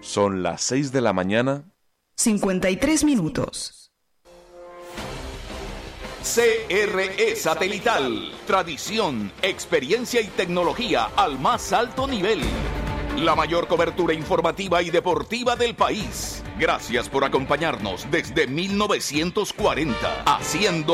Son las 6 de la mañana. 53 minutos. CRE Satelital. Tradición, experiencia y tecnología al más alto nivel. La mayor cobertura informativa y deportiva del país. Gracias por acompañarnos desde 1940, haciendo